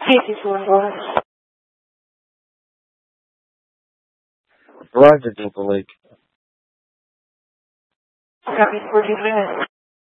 54 Arrived at Dopal Lake. Copy 43 minutes.